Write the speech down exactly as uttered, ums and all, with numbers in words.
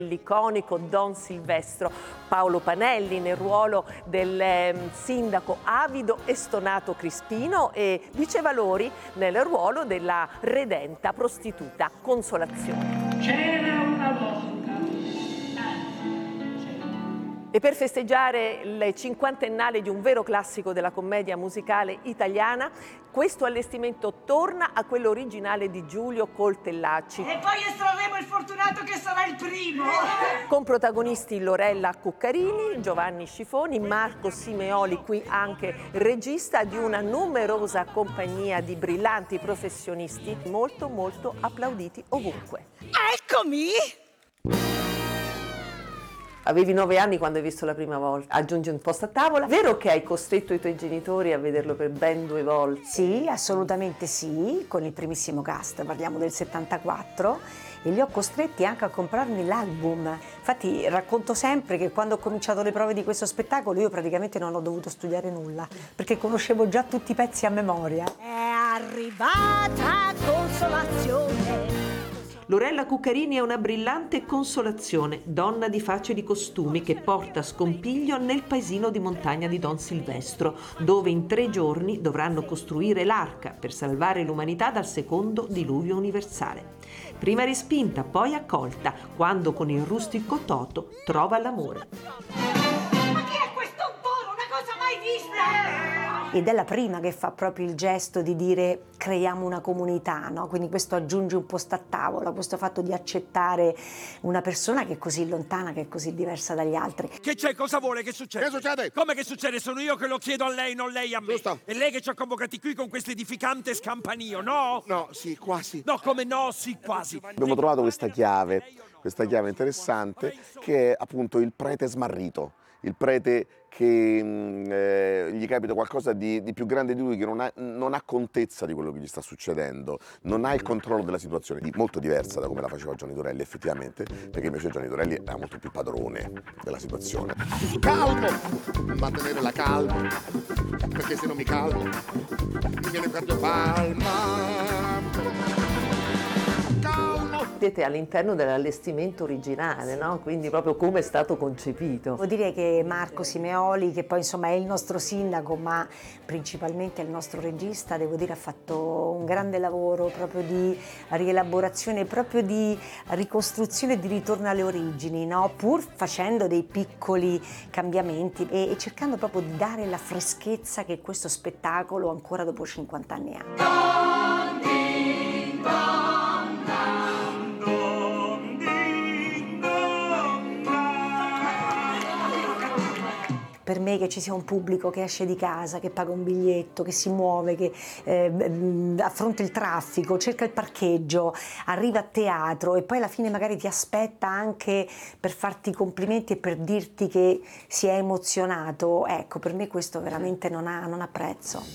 L'iconico Don Silvestro, Paolo Panelli nel ruolo del eh, sindaco avido e stonato Crispino e Luce Valori nel ruolo della redenta prostituta Consolazione. C'era una volta. E per festeggiare il cinquantennale di un vero classico della commedia musicale italiana, questo allestimento torna a quello originale di Giulio Coltellacci. E poi estrarremo il fortunato che sarà il primo. Con protagonisti Lorella Cuccarini, Giovanni Scifoni, Marco Simeoli, qui anche regista di una numerosa compagnia di brillanti professionisti, molto molto applauditi ovunque. Eccomi! Avevi nove anni quando hai visto la prima volta, aggiungi un posto a tavola. Vero che hai costretto i tuoi genitori a vederlo per ben due volte? Sì, assolutamente sì, con il primissimo cast, parliamo del settantaquattro, e li ho costretti anche a comprarmi l'album. Infatti racconto sempre che quando ho cominciato le prove di questo spettacolo io praticamente non ho dovuto studiare nulla, perché conoscevo già tutti i pezzi a memoria. È arrivata Consolazione. Lorella Cuccarini è una brillante Consolazione, donna di facili costumi che porta scompiglio nel paesino di montagna di Don Silvestro, dove in tre giorni dovranno costruire l'arca per salvare l'umanità dal secondo diluvio universale. Prima respinta, poi accolta, quando con il rustico Toto trova l'amore. Ma chi è questo buono? Una cosa mai vista! Ed è la prima che fa proprio il gesto di dire creiamo una comunità, no? Quindi questo aggiunge un posto a tavola, questo fatto di accettare una persona che è così lontana, che è così diversa dagli altri. Che c'è? Cosa vuole? Che succede? Che succede? Come che succede? Sono io che lo chiedo a lei, non lei a me. Giusto. È lei che ci ha convocati qui con questo edificante scampanio, no? No, sì, quasi. No, come no? Sì, quasi. Abbiamo trovato questa chiave, questa chiave interessante, che è appunto il prete smarrito. Il prete che mh, eh, gli capita qualcosa di, di più grande di lui, che non ha, non ha contezza di quello che gli sta succedendo, non ha il controllo della situazione, di, molto diversa da come la faceva Gianni Dorelli effettivamente, perché invece Gianni Dorelli era molto più padrone della situazione. Calmo! Mantenere la calma, perché se non mi calmo mi viene il cardiopalma. Siete all'interno dell'allestimento originale, no? Quindi proprio come è stato concepito. Devo dire che Marco Simeoli, che poi insomma è il nostro sindaco, ma principalmente il nostro regista, devo dire ha fatto un grande lavoro proprio di rielaborazione, proprio di ricostruzione e di ritorno alle origini, no? Pur facendo dei piccoli cambiamenti e, e cercando proprio di dare la freschezza che questo spettacolo ancora dopo cinquanta anni ha. Per me che ci sia un pubblico che esce di casa, che paga un biglietto, che si muove, che eh, affronta il traffico, cerca il parcheggio, arriva a teatro e poi alla fine magari ti aspetta anche per farti i complimenti e per dirti che si è emozionato, ecco, per me questo veramente non ha, non ha prezzo.